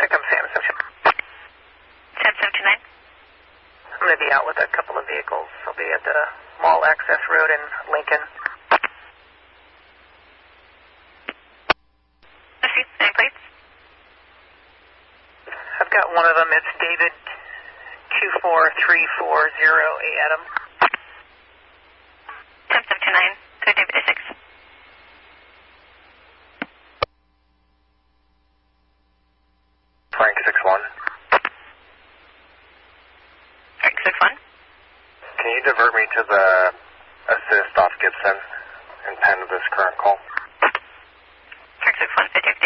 I'm Sam 779. I'm going to be out with a couple of vehicles. I'll be at the Mall Access Road in Lincoln. Let's see, any plates? I've got one of them. It's David 24340A Adam. 779, code David 6. Frank 61. Frank 61. Can you divert me to the assist off Gibson and pen this current call? Frank 61, 50.